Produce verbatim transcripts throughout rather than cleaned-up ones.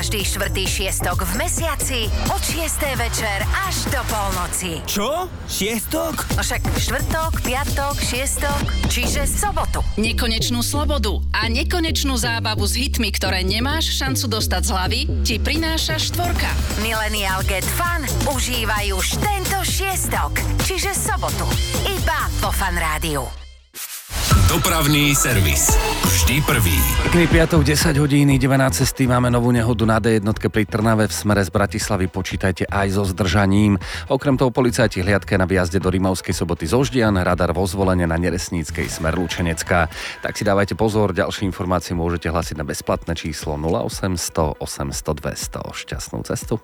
Každý štvrtý šiestok v mesiaci od šiestej večer až do polnoci. Čo? Šiestok? No však štvrtok, piatok, šiestok, čiže sobotu. Nekonečnú slobodu a nekonečnú zábavu s hitmi, ktoré nemáš šancu dostať z hlavy, ti prináša štvorka. Millennial Get Fun užívaj už tento šiestok, čiže sobotu. Iba vo Fan Rádiu. Dopravný servis. Vždy prvý. Pekný piatok, desať hodín, ideme na cesty. Máme novú nehodu na dé jedna pri Trnave v smere z Bratislavy. Počítajte aj so zdržaním. Okrem toho policajti hliadke na výjazde do Rimavskej Soboty z Oždian, radar vo Zvolene na Neresníckej smer Lučenecká. Tak si dávajte pozor, ďalšie informácie môžete hlasiť na bezplatné číslo nula osem nula nula osem nula nula dvesto. Šťastnú cestu.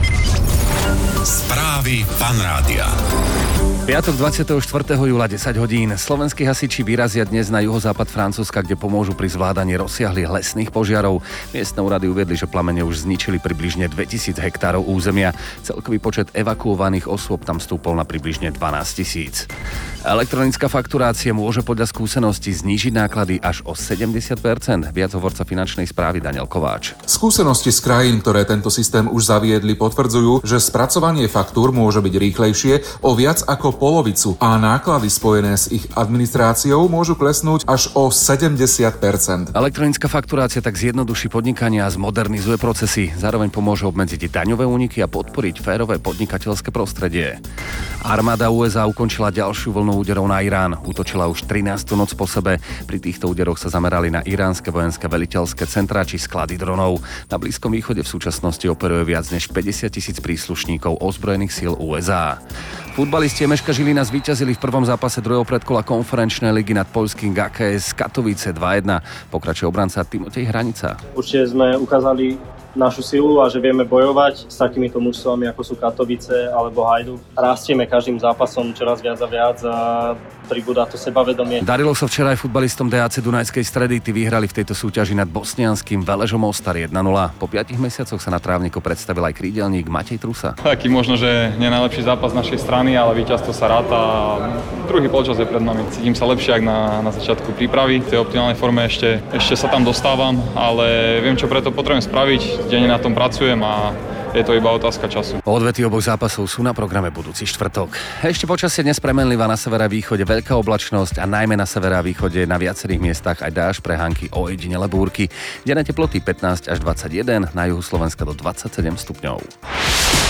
Správy Fan Rádia. Piatok dvadsiateho štvrtého júla desať hodín. Slovenskí hasiči vyrazia dnes na juhozápad Francúzska, kde pomôžu pri zvládaní rozsiahlych lesných požiarov. Miestne úrady uviedli, že plamene už zničili približne dvetisíc hektárov územia. Celkový počet evakuovaných osôb tam stúpol na približne dvanásť tisíc. Elektronická fakturácia môže podľa skúseností znížiť náklady až o sedemdesiat percent. Viac hovorca finančnej správy Daniel Kováč. Skúsenosti z krajín, ktoré tento systém už zaviedli, potvrdzujú, že spracovanie faktúr môže byť rýchlejšie o viac ako polovicu a náklady spojené s ich administráciou môžu klesnúť až o sedemdesiat percent. Elektronická fakturácia tak zjednoduší podnikanie a zmodernizuje procesy. Zároveň pomôže obmedziť daňové úniky a podporiť férové podnikateľské prostredie. Armáda ú es á ukončila ďalšiu vlnu úderov na Irán. Útočila už trinástu noc po sebe. Pri týchto úderoch sa zamerali na iránske vojenské veliteľské centrá či sklady dronov. Na Blízkom východe v súčasnosti operuje viac než päťdesiat tisíc príslušníkov ozbrojených síl ú es á. Futbalisti Emeška Žilina zvíťazili v prvom zápase druhého predkola konferenčnej ligy nad poľským gé ká es Katovice dva jedna. Pokračuje obranca Timotej Hranica. Určite sme ukázali našu silu a že vieme bojovať s takýmito mužstvami, ako sú Katovice alebo Hajduk. Rastieme každým zápasom čoraz viac a viac a pribúda to sebavedomie. Darilo sa včera aj futbalistom dé á cé Dunajskej Stredy. Tí vyhrali v tejto súťaži nad bosnianským Veležom Mostar jedna nula. Po piatich mesiacoch sa na trávniku predstavil aj krídelník Matej Trusa. Taký možno, že nie najlepší zápas našej strany, ale víťazstvo sa ráta a druhý polčas je pred nami. Cítim sa lepšie ako na, na začiatku prípravy. V tej optimálnej forme ešte, ešte sa tam dostávam, ale viem, čo preto potrebujem spraviť. Denne na tom pracujem a je to iba otázka času. Odvety oboch zápasov sú na programe budúci štvrtok. Ešte počasie dnes premenlivá na severe a východe, veľká oblačnosť a najmä na severe a východe na viacerých miestach aj dážď, prehánky, ojedinele búrky. Denné teploty pätnásť až dvadsaťjeden, na juhu Slovenska do dvadsaťsedem stupňov.